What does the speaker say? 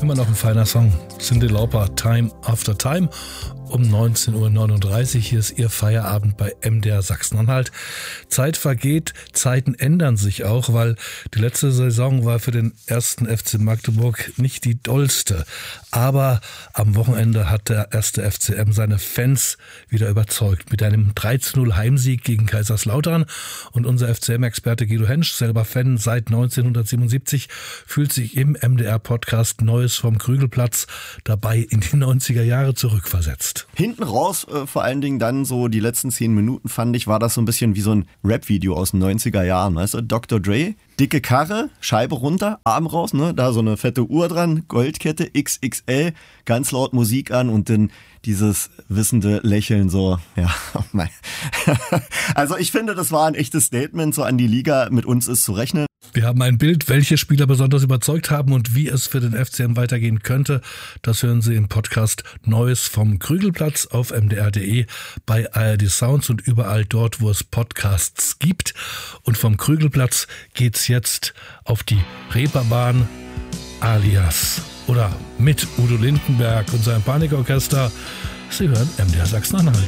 Immer noch ein feiner Song. Cyndi Lauper, Time After Time. Um 19.39 Uhr. Hier ist Ihr Feierabend bei MDR Sachsen-Anhalt. Zeit vergeht, Zeiten ändern sich auch, weil die letzte Saison war für den 1. FC Magdeburg nicht die dollste. Aber am Wochenende hat der 1. FCM seine Fans wieder überzeugt. Mit einem 3:0 Heimsieg gegen Kaiserslautern. Und unser FCM-Experte Guido Hensch, selber Fan seit 1977, fühlt sich im MDR-Podcast Neues vom Krügelplatz dabei in die 90er Jahre zurückversetzt. Hinten raus, vor allen Dingen dann so die letzten 10 Minuten, fand ich, war das so ein bisschen wie so ein Rap-Video aus den 90er Jahren, weißt du? Dr. Dre, dicke Karre, Scheibe runter, Arm raus, ne? Da so eine fette Uhr dran, Goldkette, XXL, ganz laut Musik an und dann dieses wissende Lächeln so, ja, oh mein. Also ich finde, das war ein echtes Statement, so an die Liga, mit uns ist zu rechnen. Wir haben ein Bild, welche Spieler besonders überzeugt haben und wie es für den FCM weitergehen könnte. Das hören Sie im Podcast Neues vom Krügelplatz auf mdr.de, bei ARD Sounds und überall dort, wo es Podcasts gibt. Und vom Krügelplatz geht's jetzt auf die Reeperbahn alias oder mit Udo Lindenberg und seinem Panikorchester. Sie hören MDR Sachsen-Anhalt.